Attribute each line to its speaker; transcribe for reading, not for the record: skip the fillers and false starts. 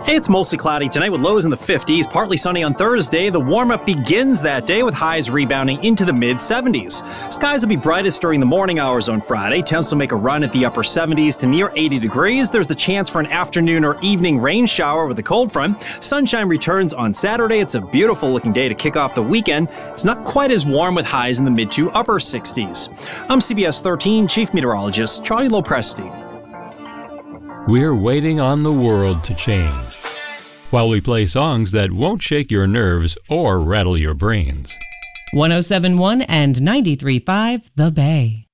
Speaker 1: It's mostly cloudy tonight with lows in the 50s, partly sunny on Thursday. The warm-up begins that day with highs rebounding into the mid-70s. Skies will be brightest during the morning hours on Friday. Temps will make a run at the upper 70s to near 80 degrees. There's the chance for an afternoon or evening rain shower with a cold front. Sunshine returns on Saturday. It's a beautiful looking day to kick off the weekend. It's not quite as warm with highs in the mid to upper 60s. I'm CBS 13 Chief Meteorologist Charlie Lopresti.
Speaker 2: We're waiting on the world to change, while we play songs that won't shake your nerves or rattle your brains.
Speaker 3: 107.1 and 93.5 The Bay.